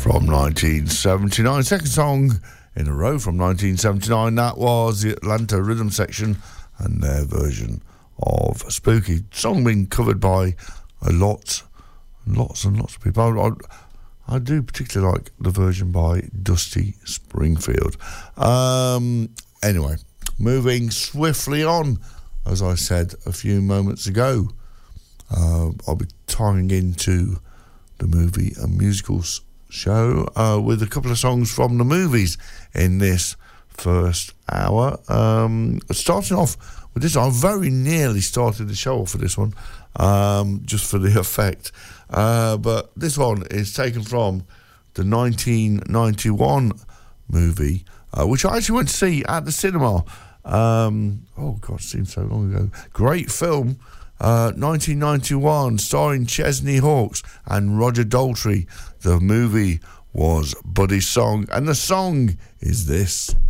from 1979. Second song in a row from 1979. That was the Atlanta Rhythm Section and their version of Spooky. Song being covered by lots and lots of people. I do particularly like the version by Dusty Springfield. Anyway, moving swiftly on, as I said a few moments ago, I'll be tying into the movie and musicals show with a couple of songs from the movies in this first hour. Starting off with this, I very nearly started the show off with this one, just for the effect. But this one is taken from the 1991 movie, which I actually went to see at the cinema. Oh God, it seems so long ago. Great film, 1991, starring Chesney Hawkes and Roger Daltrey. The movie was Buddy's Song, and the song is this.